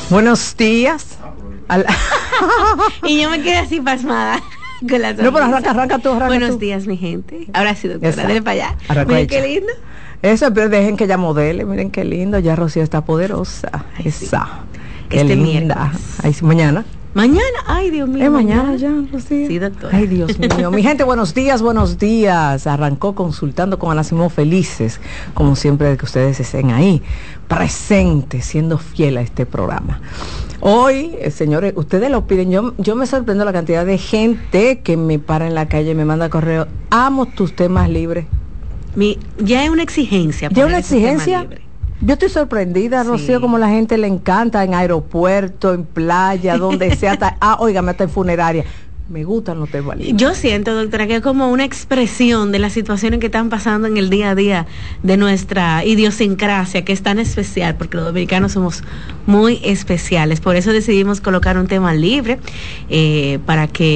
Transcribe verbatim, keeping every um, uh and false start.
Buenos días. Al... Y yo me quedé así pasmada. Con la no, pero arranca, arranca tú, arranca Buenos tú. días, mi gente. Ahora sí, doctora, dale para allá. Arranca Miren hecha. qué lindo. Eso, pero dejen que ella modele. Miren qué lindo. Ya Rocío está poderosa. Ay, sí. Esa. Qué Este linda. miércoles. Ay, sí, mañana. Mañana, ay, Dios mío. Es mañana ya, Rocío. Sí, doctora. Ay, Dios mío. Mi gente, buenos días, buenos días. Arrancó consultando con Ana Simón, felices, como siempre, de que ustedes estén ahí, presentes, siendo fiel a este programa. Hoy, eh, señores, ustedes lo piden. Yo, yo me sorprendo la cantidad de gente que me para en la calle y me manda correo. Amo tus temas libres. Mi, ya es una exigencia. ¿Ya es una poner ese tema exigencia? libre. Yo estoy sorprendida, Sí. Rocío, como la gente le encanta en aeropuerto, en playa, donde sea. Hasta, ah, óigame, hasta en funeraria. Me gustan los temas libres. Yo siento, doctora, que es como una expresión de las situaciones que están pasando en el día a día de nuestra idiosincrasia, que es tan especial, porque los dominicanos somos muy especiales. Por eso decidimos colocar un tema libre, eh, para que